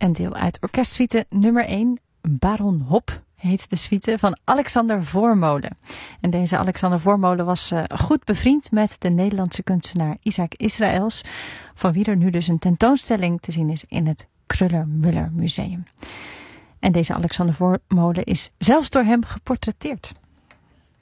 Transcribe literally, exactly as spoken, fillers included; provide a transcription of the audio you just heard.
En deel uit orkestsuite nummer één, Baron Hop, heet de suite van Alexander Voormolen. En deze Alexander Voormolen was uh, goed bevriend met de Nederlandse kunstenaar Isaac Israëls, van wie er nu dus een tentoonstelling te zien is in het Kröller-Müller Museum. En deze Alexander Voormolen is zelfs door hem geportretteerd.